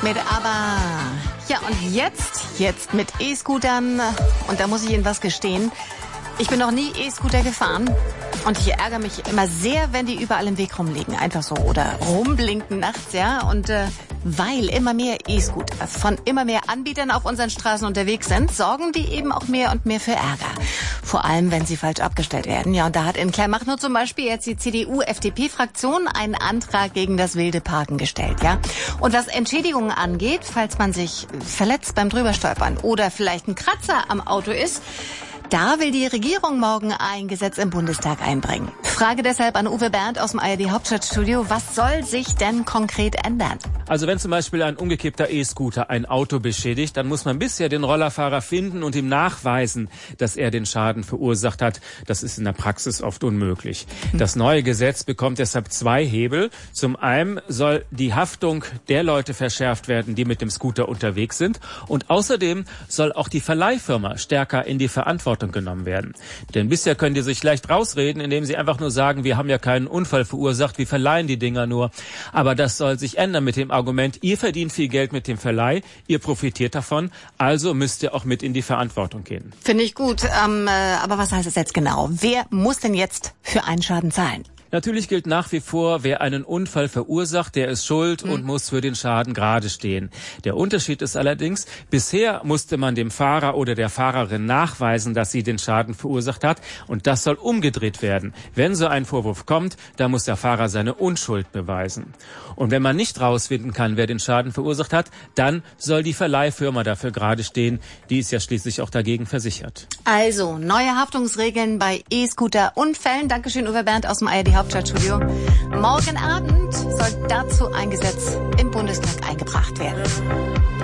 mit ABBA. Ja, und jetzt mit E-Scootern. Und da muss ich Ihnen was gestehen. Ich bin noch nie E-Scooter gefahren. Und ich ärgere mich immer sehr, wenn die überall im Weg rumliegen. Einfach so. Oder rumblinken nachts, ja. Und weil immer mehr E-Scooter von immer mehr Anbietern auf unseren Straßen unterwegs sind, sorgen die eben auch mehr und mehr für Ärger. Vor allem, wenn sie falsch abgestellt werden. Ja, und da hat in Kleinmachnow zum Beispiel jetzt die CDU-FDP-Fraktion einen Antrag gegen das wilde Parken gestellt, ja. Und was Entschädigungen angeht, falls man sich verletzt beim Drüberstolpern oder vielleicht ein Kratzer am Auto ist, da will die Regierung morgen ein Gesetz im Bundestag einbringen. Frage deshalb an Uwe Bernd aus dem ARD-Hauptstadtstudio. Was soll sich denn konkret ändern? Also wenn zum Beispiel ein umgekippter E-Scooter ein Auto beschädigt, dann muss man bisher den Rollerfahrer finden und ihm nachweisen, dass er den Schaden verursacht hat. Das ist in der Praxis oft unmöglich. Das neue Gesetz bekommt deshalb zwei Hebel. Zum einen soll die Haftung der Leute verschärft werden, die mit dem Scooter unterwegs sind. Und außerdem soll auch die Verleihfirma stärker in die Verantwortung genommen werden. Denn bisher können die sich leicht rausreden, indem sie einfach nur sagen, wir haben ja keinen Unfall verursacht, wir verleihen die Dinger nur. Aber das soll sich ändern mit dem Argument, ihr verdient viel Geld mit dem Verleih, ihr profitiert davon, also müsst ihr auch mit in die Verantwortung gehen. Finde ich gut, aber was heißt es jetzt genau? Wer muss denn jetzt für einen Schaden zahlen? Natürlich gilt nach wie vor, wer einen Unfall verursacht, der ist schuld und muss für den Schaden gerade stehen. Der Unterschied ist allerdings, bisher musste man dem Fahrer oder der Fahrerin nachweisen, dass sie den Schaden verursacht hat, und das soll umgedreht werden. Wenn so ein Vorwurf kommt, dann muss der Fahrer seine Unschuld beweisen. Und wenn man nicht rausfinden kann, wer den Schaden verursacht hat, dann soll die Verleihfirma dafür gerade stehen. Die ist ja schließlich auch dagegen versichert. Also, neue Haftungsregeln bei E-Scooter-Unfällen. Dankeschön, Uwe Bernd aus dem ARD-Hauptstadtstudio. Morgen Abend soll dazu ein Gesetz im Bundestag eingebracht werden.